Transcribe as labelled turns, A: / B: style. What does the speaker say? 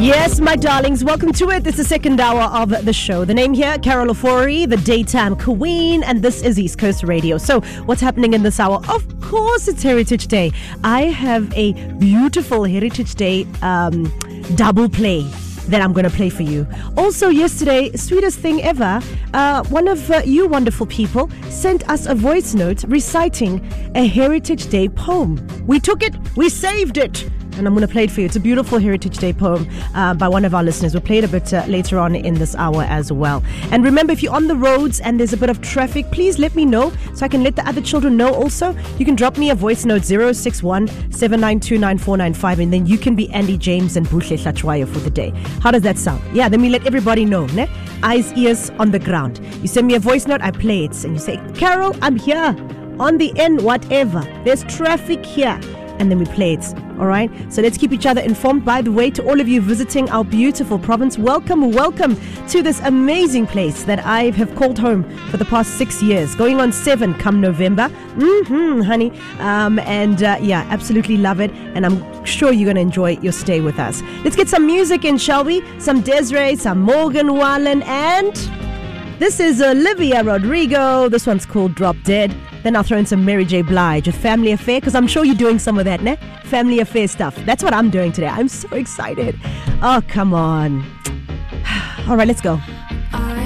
A: Yes, my darlings, welcome to it. This is the second hour of the show. The name here, Carol Ofori, the daytime queen, and this is East Coast Radio. So, what's happening in this hour? Of course, it's Heritage Day. I have a beautiful Heritage Day double play that I'm going to play for you. Also, yesterday, sweetest thing ever, one of you wonderful people sent us a voice note reciting a Heritage Day poem. We took it, we saved it, and I'm going to play it for you. It's a beautiful Heritage Day poem by one of our listeners. We'll play it a bit later on in this hour as well. And remember, if you're on the roads and there's a bit of traffic, please let me know so I can let the other children know also. You can drop me a voice note 061-792-9495, and then you can be Andy James and Buhle Hlachwaya for the day. How does that sound? Yeah, then we let everybody know. Ne? Eyes, ears on the ground. You send me a voice note, I play it, and you say, Carol, I'm here on the end, whatever. There's traffic here. And then we play it. All right. So let's keep each other informed. By the way, to all of you visiting our beautiful province, welcome to this amazing place that I have called home for the past 6 years. Going on 7 come November. Honey. Yeah, absolutely love it. And I'm sure you're going to enjoy your stay with us. Let's get some music in, shall we? Some Desiree, some Morgan Wallen, and this is Olivia Rodrigo. This one's called Drop Dead. Then I'll throw in some Mary J. Blige with Family Affair, because I'm sure you're doing some of that, ne? Family Affair stuff. That's what I'm doing today. I'm so excited. Oh, come on. All right, let's go.